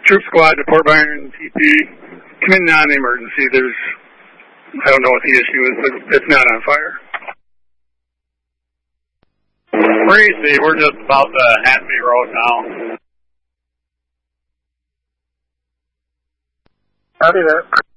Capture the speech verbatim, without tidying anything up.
Troop squad to Port Byron T P. Come in non-emergency. There's, I don't know what the issue is, but it's not on fire. We're easy. We're just about the Hatfield Road now. Copy that.